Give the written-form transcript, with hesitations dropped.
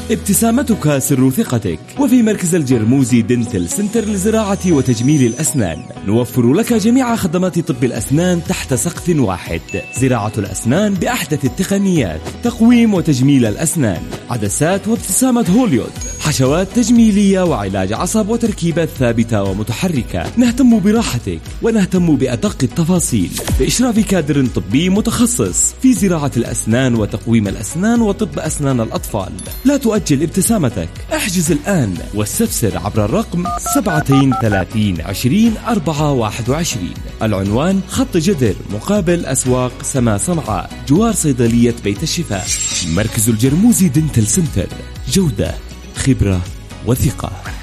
ابتسامتك سر ثقتك. وفي مركز الجرموزي دنتل سنتر لزراعة وتجميل الأسنان نوفر لك جميع خدمات طب الأسنان تحت سقف واحد. زراعة الأسنان بأحدث التقنيات، تقويم وتجميل الأسنان، عدسات وابتسامة هوليود، حشوات تجميلية وعلاج عصب وتركيبات ثابتة ومتحركة. نهتم براحتك ونهتم بأدق التفاصيل بإشراف كادر طبي متخصص في زراعة الأسنان وتقويم الأسنان وطب أسنان الأطفال. لا تؤجل ابتسامتك، احجز الآن واستفسر عبر الرقم 37 20 4 21. العنوان خط جدر مقابل أسواق سما صنعاء جوار صيدلية بيت الشفاء. مركز الجرموزي دنتل سنتر، جودة، خبرة وثقة.